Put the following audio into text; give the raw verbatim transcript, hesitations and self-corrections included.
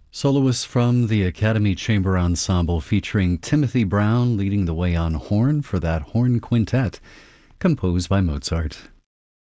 Soloists from the Academy Chamber Ensemble featuring Timothy Brown leading the way on horn for that horn quintet composed by Mozart.